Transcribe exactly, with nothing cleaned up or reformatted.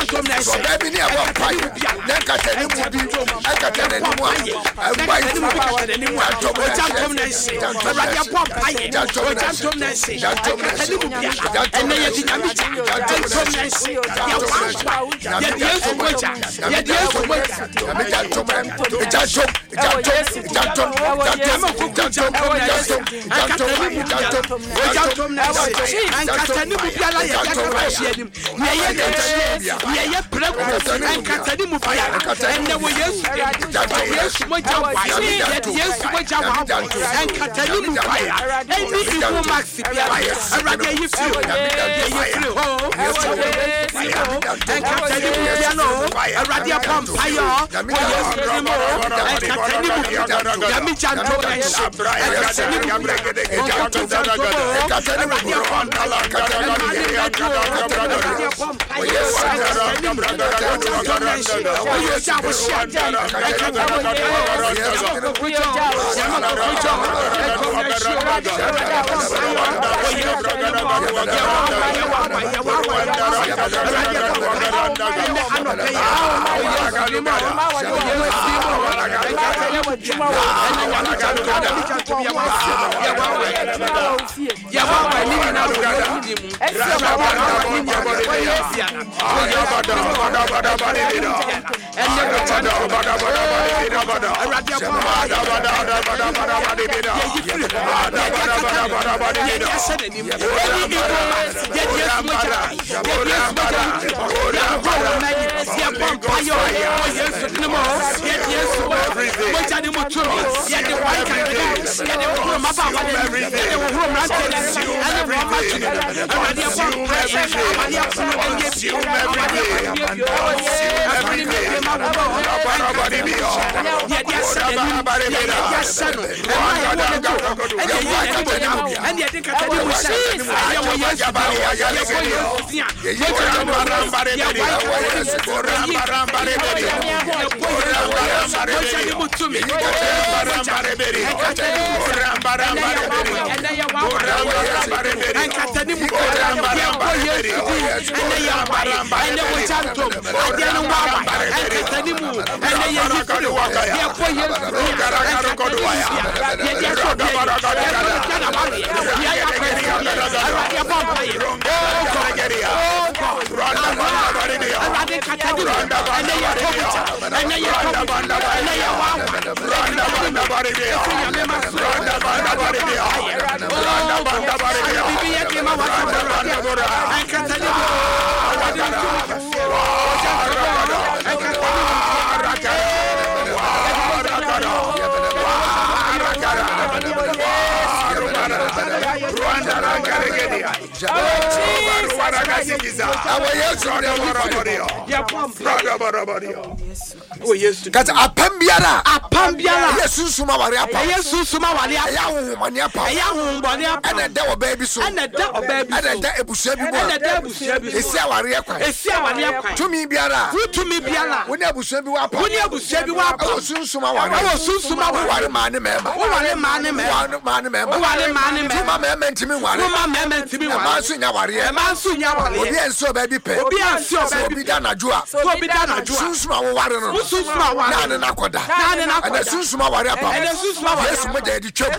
jantom na ese baby ni aba pai na kata ni mu bi akata na ni mu agba ni mu kata ni mu jantom na ese awurade apɔ mpae jantom na ese akata ni mu bia ene ye di nyame jantom na ese ya wa ye di yesu moja ye di yesu moja me jantom jantom jantom jantom jantom jantom jantom jantom jantom na ese akata ni mu bia la ye jakra hye nim ye ye de ye ye prego akata ni mu bia ene wo yesu yesu moja wa ye di yesu moja wa akata ni mu bia eni iwo maxi bia awurade ye fi ye fi ho akata ni mu bia no awurade apam ayo wo yesu ni mo akata ni mu bia ya mi janto na ese akata ni mu bia janto akata ni mu bia andala akata ni mu bia awurade apam ayo Oh yes, kata apambiara apambiara yesu suma ware apa yesu suma ware apa ya wo mani apa ya wo bone apa ana da oba bi so ana da oba bi so ana da ebusua bi bo ana da ebusua bi esi aware akwa esi aware akwa tumi biara tumi biara woni ebusua bi wa apa woni ebusua bi wa apa wo sunsuma ware wo sunsuma ware ma ne mema wo ware ma ne mema wo ma ne mema wo ware ma ne mema tuma mema ntimi ware tuma mema ntimi ware ma so nya ware e ma so nya ware obi enso oba bi pe obi enso oba bi obi da na joa obi da na joa sunsuma wo ware no sunsuma ware na ne nakoda na ne nakoda ana sunsuma ware apa ana sunsuma ware yesu mo da di twam